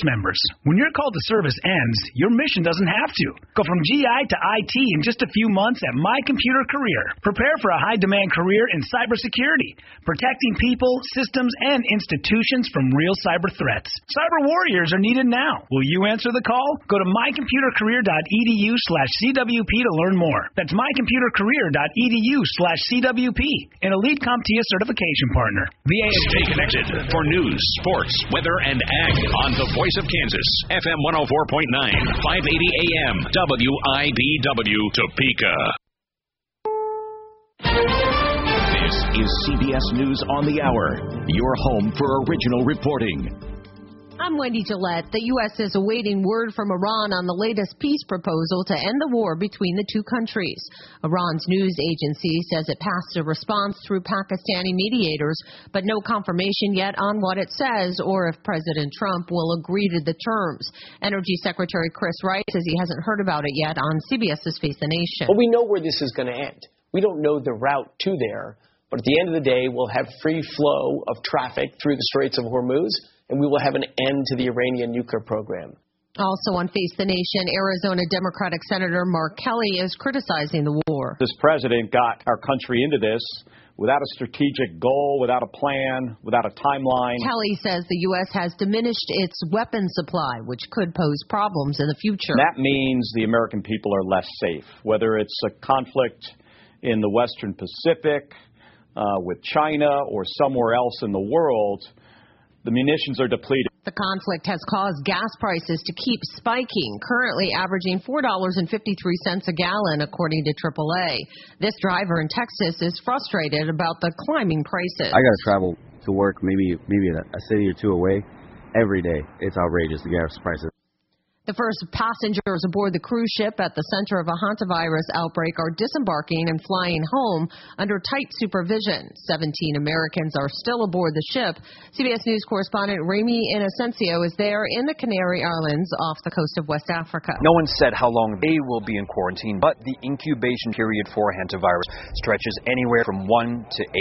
members. When your call to service ends, your mission doesn't have to. Go from GI to IT in just a few months at My Computer Career. Prepare for a high-demand career in cybersecurity, protecting people, systems, and institutions from real cyber threats. Cyber warriors are needed now. Will you answer the call? Go to mycomputercareer.edu/CWP to learn more. That's mycomputercareer.edu/CWP, an Elite CompTIA certification partner. Stay connected for news, sports, weather, and ag on the Voice of Kansas, FM 104.9, 580 AM, WIBW, Topeka. This is CBS News on the Hour, your home for original reporting. I'm Wendy Gillette. The U.S. is awaiting word from Iran on the latest peace proposal to end the war between the two countries. Iran's news agency says it passed a response through Pakistani mediators, but no confirmation yet on what it says or if President Trump will agree to the terms. Energy Secretary Chris Wright says he hasn't heard about it yet on CBS's Face the Nation. Well, we know where this is going to end. We don't know the route to there, but at the end of the day, we'll have free flow of traffic through the Straits of Hormuz, and we will have an end to the Iranian nuclear program. Also on Face the Nation, Arizona Democratic Senator Mark Kelly is criticizing the war. This president got our country into this without a strategic goal, without a plan, without a timeline. Kelly says the U.S. has diminished its weapon supply, which could pose problems in the future. That means the American people are less safe, whether it's a conflict in the Western Pacific, with China, or somewhere else in the world. The munitions are depleted. The conflict has caused gas prices to keep spiking, currently averaging $4.53 a gallon, according to AAA. This driver in Texas is frustrated about the climbing prices. I got to travel to work maybe a city or two away every day. It's outrageous, the gas prices. The first passengers aboard the cruise ship at the center of a hantavirus outbreak are disembarking and flying home under tight supervision. 17 Americans are still aboard the ship. CBS News correspondent Remy Inocencio is there in the Canary Islands off the coast of West Africa. No one said how long they will be in quarantine, but the incubation period for hantavirus stretches anywhere from 1 to 8